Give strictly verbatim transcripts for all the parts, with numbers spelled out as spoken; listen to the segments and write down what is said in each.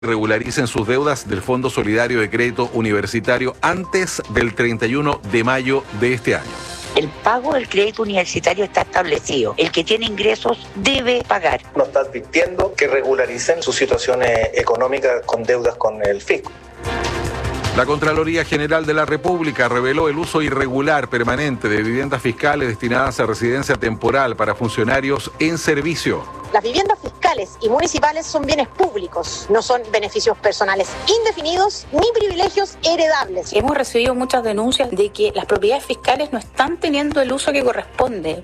regularicen sus deudas del Fondo Solidario de Crédito Universitario antes del treinta y uno de mayo de este año. El pago del crédito universitario está establecido. El que tiene ingresos debe pagar. Nos está advirtiendo que regularicen sus situaciones económicas con deudas con el fisco. La Contraloría General de la República reveló el uso irregular permanente de viviendas fiscales destinadas a residencia temporal para funcionarios en servicio. Las viviendas fiscales y municipales son bienes públicos, no son beneficios personales indefinidos ni privilegios heredables. Hemos recibido muchas denuncias de que las propiedades fiscales no están teniendo el uso que corresponde.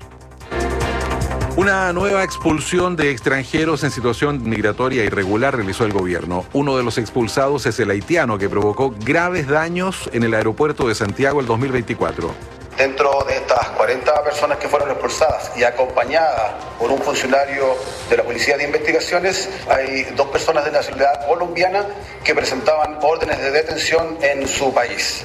Una nueva expulsión de extranjeros en situación migratoria irregular realizó el gobierno. Uno de los expulsados es el haitiano que provocó graves daños en el aeropuerto de Santiago el dos mil veinticuatro. Dentro de estas cuarenta personas que fueron expulsadas y acompañadas por un funcionario de la Policía de Investigaciones, hay dos personas de nacionalidad colombiana que presentaban órdenes de detención en su país.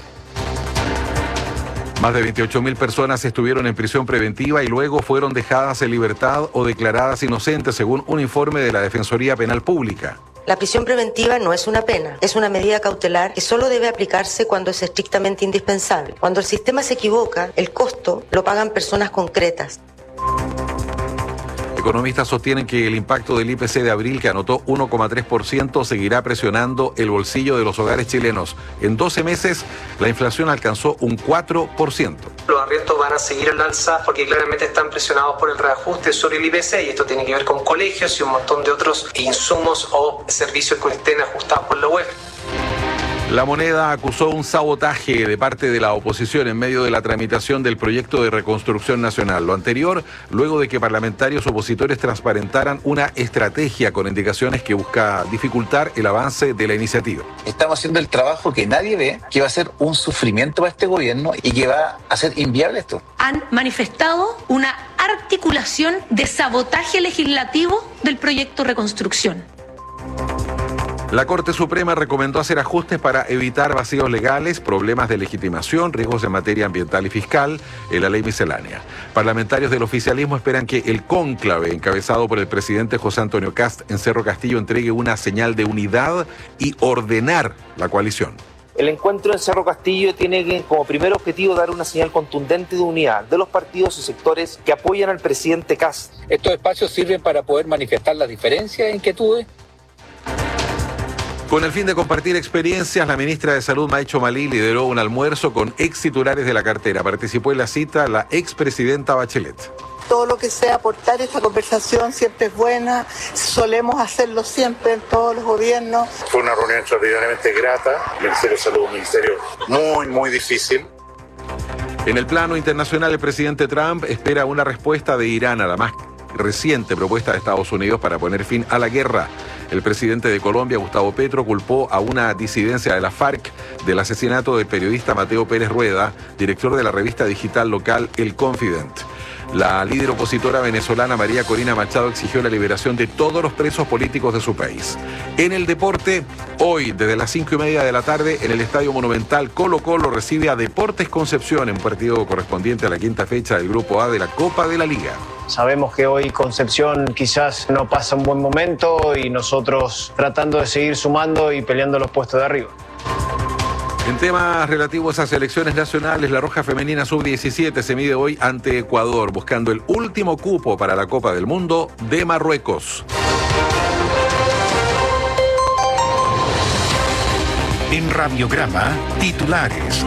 Más de veintiocho mil personas estuvieron en prisión preventiva y luego fueron dejadas en libertad o declaradas inocentes, según un informe de la Defensoría Penal Pública. La prisión preventiva no es una pena, es una medida cautelar que solo debe aplicarse cuando es estrictamente indispensable. Cuando el sistema se equivoca, el costo lo pagan personas concretas. Economistas sostienen que el impacto del I P C de abril, que anotó uno coma tres por ciento, seguirá presionando el bolsillo de los hogares chilenos. En doce meses, la inflación alcanzó un cuatro por ciento. Los arriendos van a seguir al alza porque claramente están presionados por el reajuste sobre el I P C y esto tiene que ver con colegios y un montón de otros insumos o servicios que estén ajustados por la U E F. La Moneda acusó un sabotaje de parte de la oposición en medio de la tramitación del proyecto de reconstrucción nacional. Lo anterior, luego de que parlamentarios opositores transparentaran una estrategia con indicaciones que busca dificultar el avance de la iniciativa. Estamos haciendo el trabajo que nadie ve, que va a ser un sufrimiento para este gobierno y que va a hacer inviable esto. Han manifestado una articulación de sabotaje legislativo del proyecto reconstrucción. La Corte Suprema recomendó hacer ajustes para evitar vacíos legales, problemas de legitimación, riesgos en materia ambiental y fiscal en la ley miscelánea. Parlamentarios del oficialismo esperan que el cónclave encabezado por el presidente José Antonio Kast en Cerro Castillo entregue una señal de unidad y ordenar la coalición. El encuentro en Cerro Castillo tiene como primer objetivo dar una señal contundente de unidad de los partidos y sectores que apoyan al presidente Kast. Estos espacios sirven para poder manifestar las diferencias e inquietudes. Con el fin de compartir experiencias, la ministra de Salud, Maicho Malí, lideró un almuerzo con ex titulares de la cartera. Participó en la cita la expresidenta Bachelet. Todo lo que sea aportar esta conversación siempre es buena, solemos hacerlo siempre en todos los gobiernos. Fue una reunión extraordinariamente grata, el Ministerio de Salud es un ministerio muy, muy difícil. En el plano internacional, el presidente Trump espera una respuesta de Irán a la más reciente propuesta de Estados Unidos para poner fin a la guerra. El presidente de Colombia, Gustavo Petro, culpó a una disidencia de la FARC del asesinato del periodista Mateo Pérez Rueda, director de la revista digital local El Confident. La líder opositora venezolana María Corina Machado exigió la liberación de todos los presos políticos de su país. En el deporte, hoy desde las cinco y media de la tarde en el Estadio Monumental, Colo Colo recibe a Deportes Concepción en un partido correspondiente a la quinta fecha del Grupo A de la Copa de la Liga. Sabemos que hoy Concepción quizás no pasa un buen momento y nosotros tratando de seguir sumando y peleando los puestos de arriba. En temas relativos a selecciones nacionales, la Roja Femenina sub diecisiete se mide hoy ante Ecuador, buscando el último cupo para la Copa del Mundo de Marruecos. En Radiograma, titulares.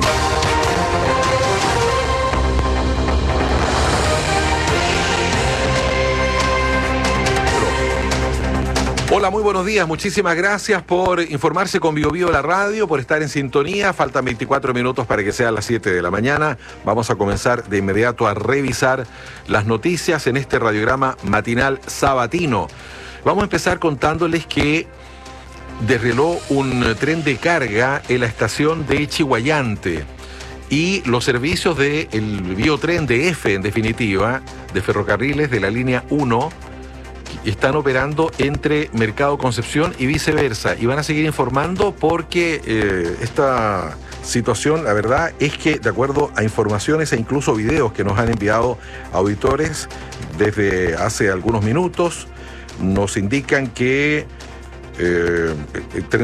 Hola, muy buenos días. Muchísimas gracias por informarse con Bio Bio la radio, por estar en sintonía. Faltan veinticuatro minutos para que sean las siete de la mañana. Vamos a comenzar de inmediato a revisar las noticias en este radiograma matinal sabatino. Vamos a empezar contándoles que desveló un tren de carga en la estación de Chihuayante y los servicios del biotren de F, en definitiva, de ferrocarriles de la línea uno, están operando entre Mercado Concepción y viceversa, y van a seguir informando porque eh, esta situación, la verdad es que de acuerdo a informaciones e incluso videos que nos han enviado auditores desde hace algunos minutos, nos indican que eh,